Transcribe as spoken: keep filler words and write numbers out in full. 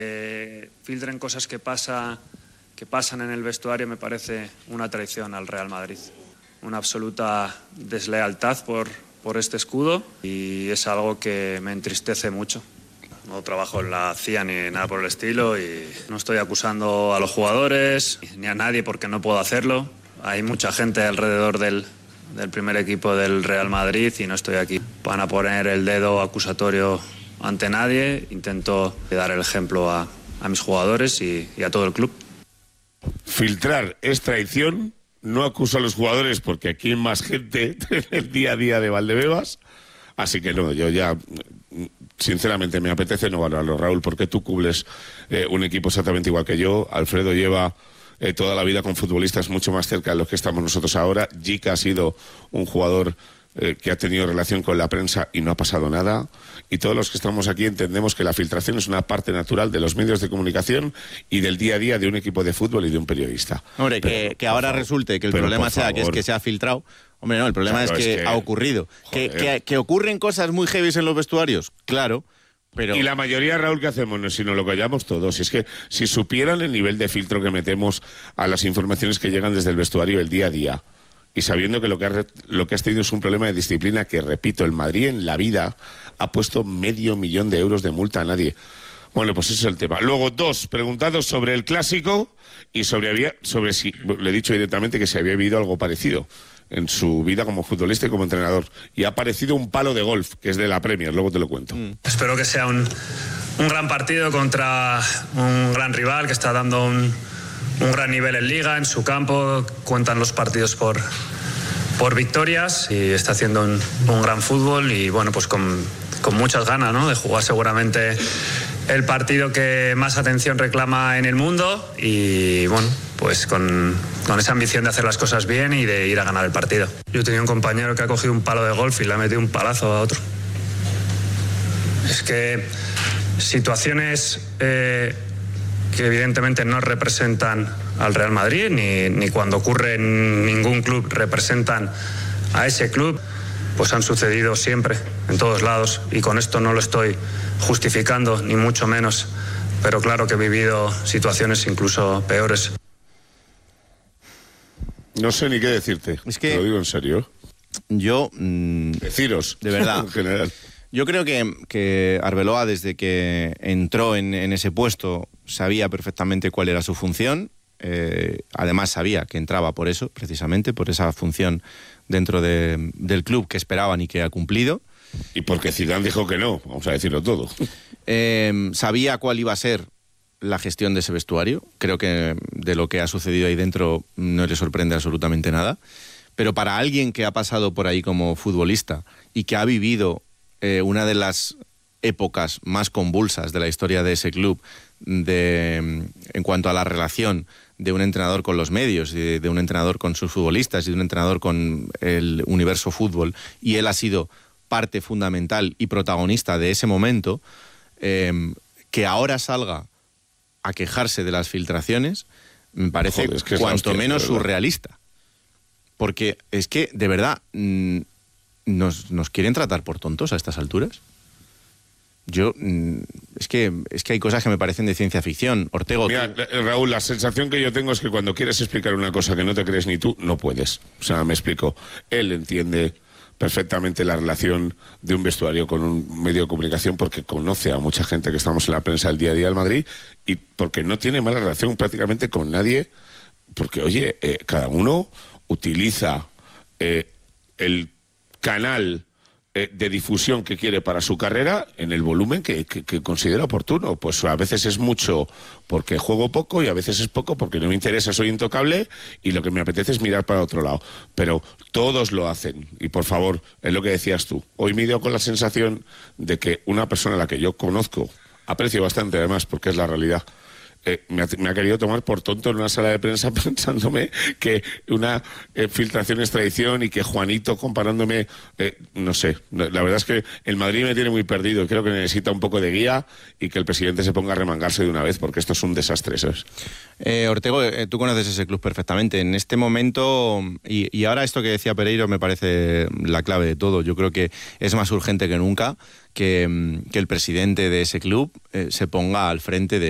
Eh, filtren cosas que, pasa, que pasan en el vestuario me parece una traición al Real Madrid. Una absoluta deslealtad por, por este escudo y es algo que me entristece mucho. No trabajo en la C I A ni nada por el estilo y no estoy acusando a los jugadores ni a nadie porque no puedo hacerlo. Hay mucha gente alrededor del, del primer equipo del Real Madrid y no estoy aquí para poner el dedo acusatorio ante nadie. Intento dar el ejemplo a, a mis jugadores y, y a todo el club. Filtrar es traición. No acuso a los jugadores porque aquí hay más gente en el día a día de Valdebebas. Así que no, yo ya, sinceramente, me apetece no valorarlo, Raúl, porque tú cubres eh, un equipo exactamente igual que yo. Alfredo lleva eh, toda la vida con futbolistas mucho más cerca de los que estamos nosotros ahora. Jica ha sido un jugador eh, que ha tenido relación con la prensa y no ha pasado nada. Y todos los que estamos aquí entendemos que la filtración es una parte natural de los medios de comunicación y del día a día de un equipo de fútbol y de un periodista. Hombre, pero, que, que ahora favor, resulte que el pero, problema sea favor. que es que se ha filtrado. Hombre, no, el problema Claro, es, que es que ha ocurrido. Que, que, que ocurren cosas muy heavies en los vestuarios, claro, pero... Y la mayoría, Raúl, ¿qué hacemos? No, si no lo callamos todos. Es que si supieran el nivel de filtro que metemos a las informaciones que llegan desde el vestuario el día a día, y sabiendo que lo que, ha, lo que has tenido es un problema de disciplina que, repito, el Madrid en la vida ha puesto medio millón de euros de multa a nadie. Bueno, pues ese es el tema. Luego, dos, preguntados sobre el Clásico y sobre, había, sobre si, le he dicho directamente que se había vivido algo parecido en su vida como futbolista y como entrenador. Y ha aparecido un palo de golf, que es de la Premier, luego te lo cuento. Mm. Espero que sea un, un gran partido contra un gran rival que está dando un, un gran nivel en Liga, en su campo. Cuentan los partidos por, por victorias y está haciendo un, un gran fútbol y bueno, pues con, con muchas ganas, ¿no?, de jugar seguramente el partido que más atención reclama en el mundo y bueno, pues con, con esa ambición de hacer las cosas bien y de ir a ganar el partido. Yo tenía un compañero que ha cogido un palo de golf y le ha metido un palazo a otro. Es que situaciones eh, que evidentemente no representan al Real Madrid, ni, ni cuando ocurre en ningún club representan a ese club, pues han sucedido siempre, en todos lados, y con esto no lo estoy justificando, ni mucho menos, pero claro que he vivido situaciones incluso peores. No sé ni qué decirte, es que te lo digo en serio. Yo... Mmm, Deciros, de verdad, en general. Yo creo que, que Arbeloa, desde que entró en, en ese puesto, sabía perfectamente cuál era su función. Eh, además sabía que entraba por eso, precisamente, por esa función dentro de, del club que esperaban y que ha cumplido. Y porque Zidane dijo que no, vamos a decirlo todo. Eh, sabía cuál iba a ser la gestión de ese vestuario. Creo que de lo que ha sucedido ahí dentro no le sorprende absolutamente nada. Pero para alguien que ha pasado por ahí como futbolista y que ha vivido eh, una de las épocas más convulsas de la historia de ese club de, en cuanto a la relación de un entrenador con los medios, de, de un entrenador con sus futbolistas y de un entrenador con el universo fútbol, y él ha sido parte fundamental y protagonista de ese momento, eh, que ahora salga a quejarse de las filtraciones me parece Joder, es que cuanto hostia, menos surrealista. Porque es que, de verdad, ¿nos, nos quieren tratar por tontos a estas alturas? Yo, es que es que hay cosas que me parecen de ciencia ficción. Ortego... Mira, tú... Raúl, la sensación que yo tengo es que cuando quieres explicar una cosa que no te crees ni tú, no puedes. O sea, me explico. Él entiende perfectamente la relación de un vestuario con un medio de comunicación porque conoce a mucha gente que estamos en la prensa el día a día del Madrid y porque no tiene mala relación prácticamente con nadie, porque, oye, eh, cada uno utiliza eh, el canal eh, de difusión que quiere para su carrera en el volumen que, que, que considera oportuno. Pues a veces es mucho porque juego poco y a veces es poco porque no me interesa, soy intocable y lo que me apetece es mirar para otro lado. Pero todos lo hacen y por favor, es lo que decías tú. Hoy me he ido con la sensación de que una persona a la que yo conozco, aprecio bastante además porque es la realidad, Eh, me, ha, me ha querido tomar por tonto en una sala de prensa pensándome que una eh, filtración es traición y que Juanito comparándome, eh, no sé, la verdad es que el Madrid me tiene muy perdido, creo que necesita un poco de guía y que el presidente se ponga a remangarse de una vez porque esto es un desastre, ¿sabes? Eh, Ortego, eh, tú conoces ese club perfectamente, en este momento, y, y ahora esto que decía Pereiro me parece la clave de todo, yo creo que es más urgente que nunca que, que el presidente de ese club eh, se ponga al frente de